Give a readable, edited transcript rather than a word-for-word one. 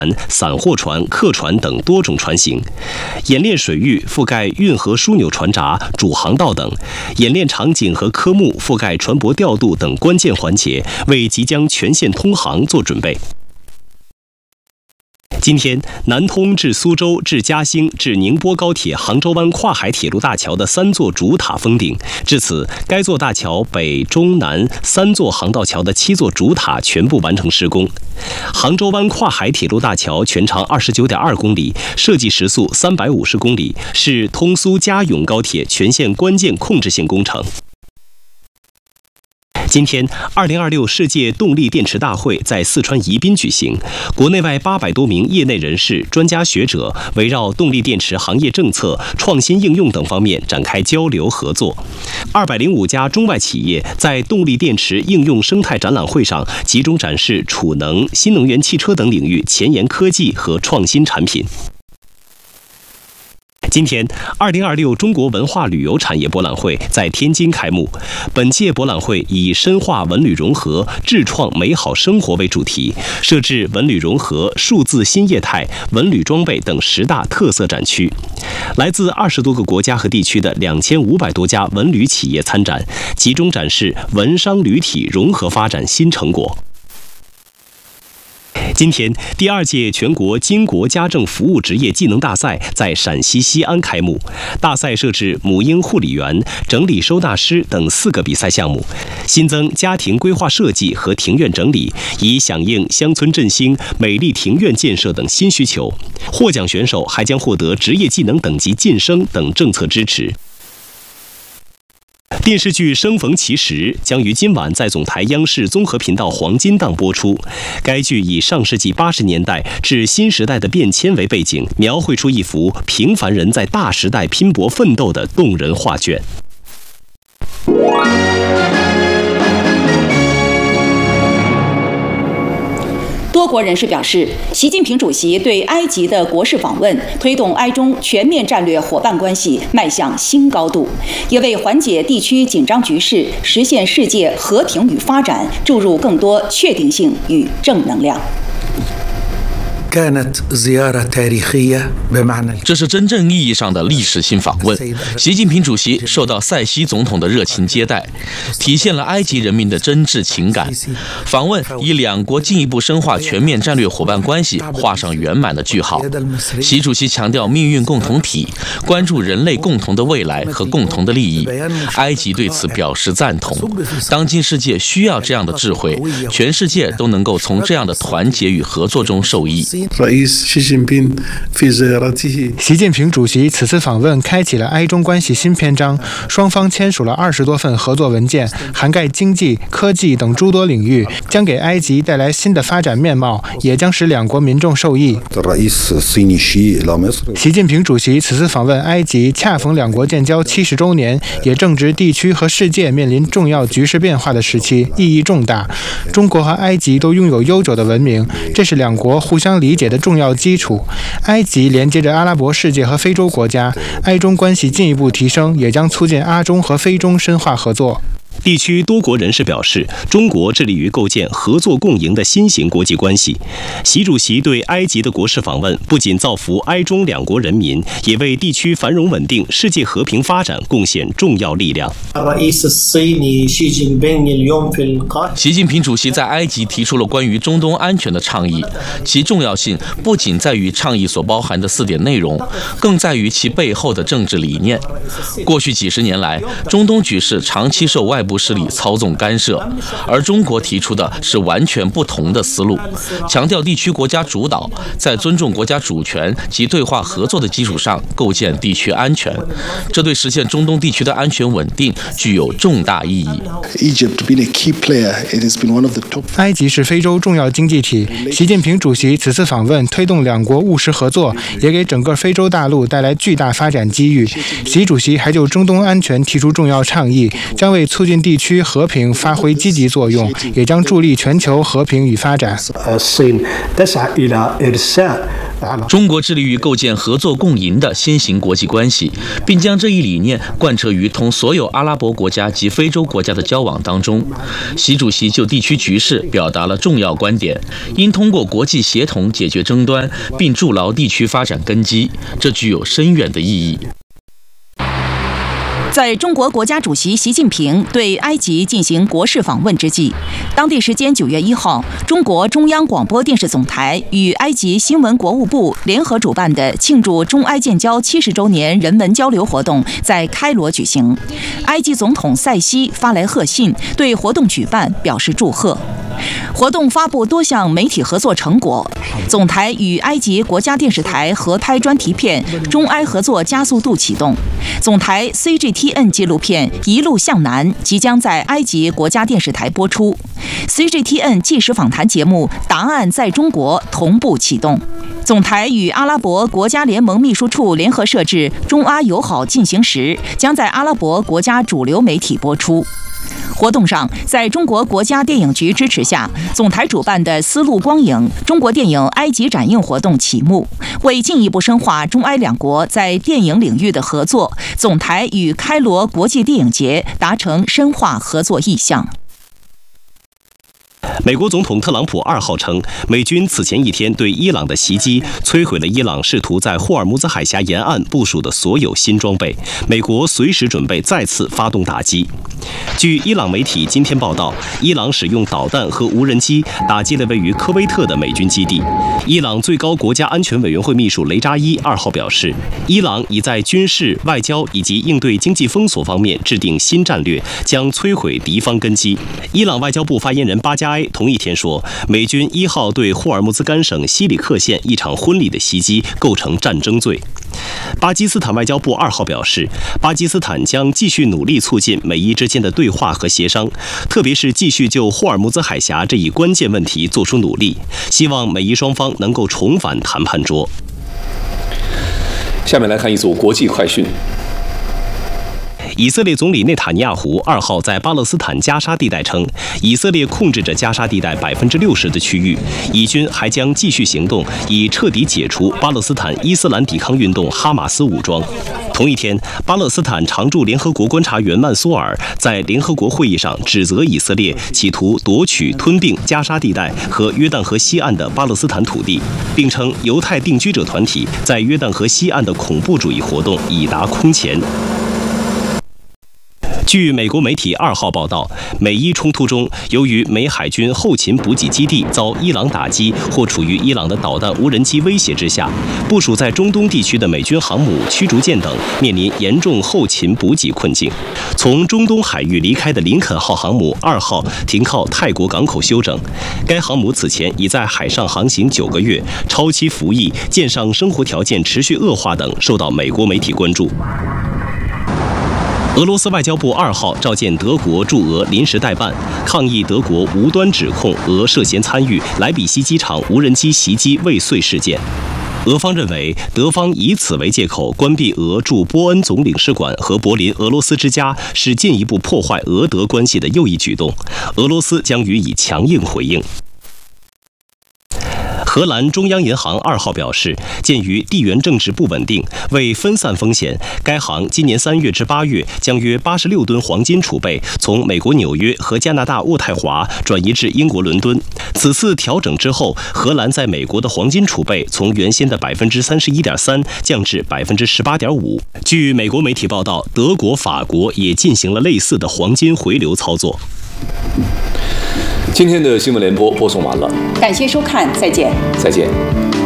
散货船、客船等多种船型，演练水域覆盖运河枢纽船闸、主航道等，演练场景和科目覆盖船舶调度等关键环节，为即将全线通航做准备。今天，南通至苏州至嘉兴至宁波高铁杭州湾跨海铁路大桥的3座主塔封顶，至此，该座大桥北、中、南3座航道桥的7座主塔全部完成施工。杭州湾跨海铁路大桥全长29.2公里，设计时速350公里，是通苏嘉永高铁全线关键控制性工程。今天，2026世界动力电池大会在四川宜宾举行，国内外800多名业内人士、专家学者围绕动力电池行业政策、创新应用等方面展开交流合作。205家中外企业在动力电池应用生态展览会上集中展示储能、新能源汽车等领域前沿科技和创新产品。今天，2026中国文化旅游产业博览会在天津开幕。本届博览会以深化文旅融合、智创美好生活为主题，设置文旅融合、数字新业态、文旅装备等10大特色展区。来自20多个国家和地区的2500多家文旅企业参展，集中展示文商旅体融合发展新成果。今天，第2届全国经国家政服务职业技能大赛在陕西西安开幕。大赛设置母婴护理员、整理收纳师等4个比赛项目，新增家庭规划设计和庭院整理，以响应乡村振兴、美丽庭院建设等新需求。获奖选手还将获得职业技能等级晋升等政策支持。电视剧《生逢其时》将于今晚在总台央视综合频道黄金档播出。该剧以上世纪80年代至新时代的变迁为背景，描绘出一幅平凡人在大时代拼搏奋斗的动人画卷。 多国人士表示，习近平主席对埃及的国事访问，推动埃中全面战略伙伴关系迈向新高度，也为缓解地区紧张局势、实现世界和平与发展注入更多确定性与正能量。 这是真正意义上的历史性访问。习近平主席受到塞西总统的热情接待，体现了埃及人民的真挚情感。访问以两国进一步深化全面战略伙伴关系画上圆满的句号。习主席强调命运共同体，关注人类共同的未来和共同的利益。埃及对此表示赞同。当今世界需要这样的智慧，全世界都能够从这样的团结与合作中受益。 习近平主席此次访问开启了埃中关系新篇章，双方签署了20多份合作文件，涵盖经济、科技等诸多领域，将给埃及带来新的发展面貌，也将使两国民众受益。习近平主席此次访问埃及，恰逢两国建交70周年，也正值地区和世界面临重要局势变化的时期，意义重大。中国和埃及都拥有悠久的文明，这是两国互相理解的重要基础。埃及连接着阿拉伯世界和非洲国家，埃中关系进一步提升，也将促进阿中和非中深化合作。 地区多国人士表示，中国致力于构建合作共赢的新型国际关系。习主席对埃及的国事访问，不仅造福埃中两国人民，也为地区繁荣稳定、世界和平发展贡献重要力量。 习近平主席在埃及提出了关于中东安全的倡议，其重要性不仅在于倡议所包含的4点内容，更在于其背后的政治理念。过去几十年来，中东局势长期受外部势力操纵干涉，而中国提出的是完全不同的思路，强调地区国家主导，在尊重国家主权及对话合作的基础上构建地区安全，这对实现中东地区的安全稳定具有重大意义。 埃及是非洲重要经济体，习近平主席此次访问推动两国务实合作，也给整个非洲大陆带来巨大发展机遇。习主席还就中东安全提出重要倡议，将为促进地区和平发挥积极作用，也将助力全球和平与发展。 中国致力于构建合作共赢的新型国际关系，并将这一理念贯彻于同所有阿拉伯国家及非洲国家的交往当中。习主席就地区局势表达了重要观点，应通过国际协同解决争端，并筑牢地区发展根基，这具有深远的意义。 在中国国家主席习近平对埃及进行国事访问之际，当地时间9月1号，中国中央广播电视总台与埃及新闻国务部联合主办的庆祝中埃建交70周年人文交流活动在开罗举行。埃及总统塞西发来贺信，对活动举办表示祝贺。活动发布多项媒体合作成果，总台与埃及国家电视台合拍专题片《中埃合作加速度》启动，总台 CGTN 纪录片《一路向南》即将在埃及国家电视台播出， CGTN 纪实访谈节目《答案在中国》同步启动。总台与阿拉伯国家联盟秘书处联合设置《中阿友好进行时》将在阿拉伯国家主流媒体播出。活动上，在中国国家电影局支持下，总台主办的丝路光影中国电影埃及展映活动启幕。为进一步深化中埃两国在电影领域的合作，总台与开罗国际电影节达成深化合作意向。 美国总统特朗普2号称，美军此前一天对伊朗的袭击摧毁了伊朗试图在霍尔木兹海峡沿岸部署的所有新装备，美国随时准备再次发动打击。据伊朗媒体今天报道，伊朗使用导弹和无人机打击了位于科威特的美军基地。伊朗最高国家安全委员会秘书雷扎伊2号表示，伊朗已在军事、外交以及应对经济封锁方面制定新战略，将摧毁敌方根基。伊朗外交部发言人巴加埃同一天说，美军1号对霍尔木兹干省西里克县一场婚礼的袭击构成战争罪。巴基斯坦外交部2号表示，巴基斯坦将继续努力促进美伊之间的对话和协商，特别是继续就霍尔木兹海峡这一关键问题做出努力，希望美伊双方能够重返谈判桌。 下面来看一组国际快讯。 以色列总理内塔尼亚胡2号在巴勒斯坦加沙地带称，以色列控制着加沙地带60%的区域，以军还将继续行动，以彻底解除巴勒斯坦伊斯兰抵抗运动哈马斯武装。同一天，巴勒斯坦常驻联合国观察员曼苏尔在联合国会议上指责以色列企图夺取、吞并加沙地带和约旦河西岸的巴勒斯坦土地，并称犹太定居者团体在约旦河西岸的恐怖主义活动已达空前。据美国媒体2号报道，美伊冲突中，由于美海军后勤补给基地遭伊朗打击，或处于伊朗的导弹、无人机威胁之下，部署在中东地区的美军航母、驱逐舰等面临严重后勤补给困境。从中东海域离开的林肯号航母2号停靠泰国港口休整。该航母此前已在海上航行9个月，超期服役、舰上生活条件持续恶化等受到美国媒体关注。俄罗斯外交部2号召见德国驻俄临时代办，抗议德国无端指控俄涉嫌参与莱比锡机场无人机袭击未遂事件。俄方认为，德方以此为借口关闭俄驻波恩总领事馆和柏林俄罗斯之家，是进一步破坏俄德关系的又一举动。俄罗斯将予以强硬回应。荷兰中央银行2号表示，鉴于地缘政治不稳定，为分散风险，该行今年3月至8月将约86吨黄金储备从美国纽约和加拿大渥太华转移至英国伦敦。此次调整之后，荷兰在美国的黄金储备从原先的31.3%降至18.5%。据美国媒体报道，德国、法国也进行了类似的黄金回流操作。 今天的新闻联播播送完了， 感谢收看，再见。 再见。